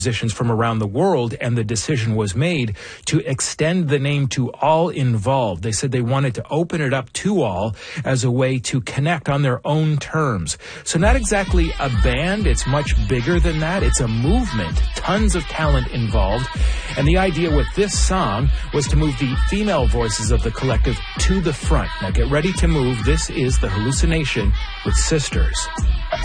musicians from around the world, and the decision was made to extend the name to all involved. They said they wanted to open it up to all as a way to connect on their own terms. So not exactly a band, it's much bigger than that. It's a movement, tons of talent involved. And the idea with this song was to move the female voices of the collective to the front. Now get ready to move. This is The Hallucination with Sisters.